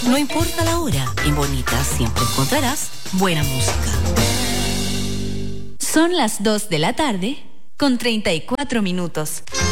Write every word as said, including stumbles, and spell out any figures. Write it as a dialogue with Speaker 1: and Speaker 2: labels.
Speaker 1: No importa la hora, en Bonita siempre encontrarás buena música.
Speaker 2: Son las dos de la tarde con treinta y cuatro minutos.